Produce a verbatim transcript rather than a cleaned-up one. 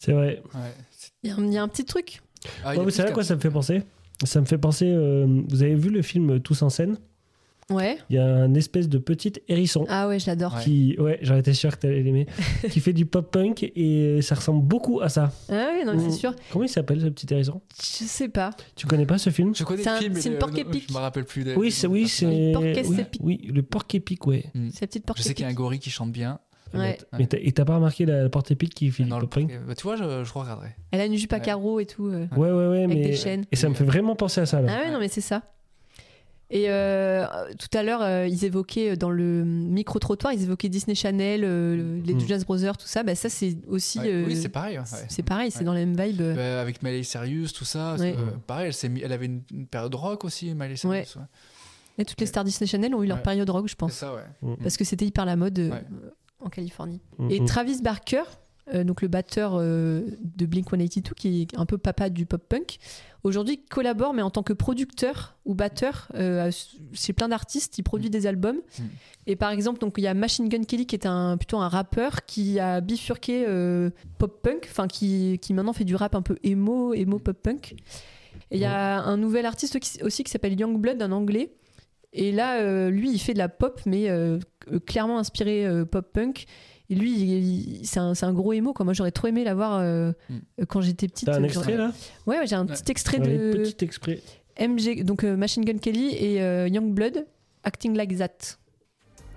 C'est vrai. Ouais. Il y, a un- il y a un petit truc. Ah, il y Ouais, a vous plus savez à qu'un quoi ça me petit- fait penser? Ça me fait penser. euh, vous avez vu le film Tous en scène? Ouais. Il y a un espèce de petit hérisson. Ah ouais, je l'adore. Ouais. Qui, ouais, j'aurais été sûr que t'allais l'aimer, qui fait du pop-punk et ça ressemble beaucoup à ça. Ah ouais, non, mais Mm. c'est sûr. Comment il s'appelle ce petit hérisson? Je sais pas. Tu connais pas ce film? Je connais C'est le un- film, mais c'est une le- porc le- épique. Je me rappelle plus. des- Oui, c'est oui, c'est Le porc oui, épique. oui, le porc épique, ouais. Mm. C'est la petite porte Je sais qu'il y a un épique. gorille qui chante bien. Ouais. Mais t'as- et t'as pas remarqué la porte épique qui fait du Non, le pop-punk? porc- bah, tu vois, je, je regarderai. Elle a une jupe à Ouais. carreaux et tout. euh. Ouais, ouais, ouais, Avec mais des chaînes. et ça me fait vraiment penser à ça là. Ah ouais, non, mais c'est ça. Et euh, tout à l'heure, euh, ils évoquaient dans le micro-trottoir, ils évoquaient Disney Channel, euh, les Mm. Jonas Brothers, tout ça. Bah, ça, c'est aussi. Ouais. euh, Oui, c'est pareil. ouais. c'est pareil, c'est Ouais. dans la même vibe. euh. Bah, avec Miley Cyrus, tout ça. Ouais. c'est, euh, pareil, elle, s'est mis- elle avait une, une période rock aussi, Miley Cyrus. Ouais. Et toutes les stars Disney Channel ont eu leur Ouais. période rock, je C'est pense. ça, ouais. Mm. Parce que c'était hyper la mode euh, Ouais. en Californie. Mm, Et mm. Travis Barker, euh, donc le batteur euh, de Blink cent quatre-vingt-deux, qui est un peu papa du pop-punk, aujourd'hui collabore, mais en tant que producteur ou batteur euh, chez plein d'artistes. Il produit des albums. Mm. Et par exemple, donc il y a Machine Gun Kelly, qui est un, plutôt un rappeur qui a bifurqué euh, pop-punk, enfin qui, qui maintenant fait du rap un peu emo, emo pop-punk. Et il y a un nouvel artiste qui- aussi qui s'appelle Youngblood, un anglais. Et là, euh, lui, il fait de la pop, mais euh, euh, clairement inspiré euh, pop-punk. Et lui, il- il- c'est un, c'est un gros émo, quoi. Moi, j'aurais trop aimé l'avoir euh, Mm. euh, quand j'étais petite. T'as un Genre- extrait là? Ouais, ouais, j'ai un Ouais. petit extrait Allez, de petit extrait. M G, donc euh, Machine Gun Kelly et euh, Youngblood, Acting Like That.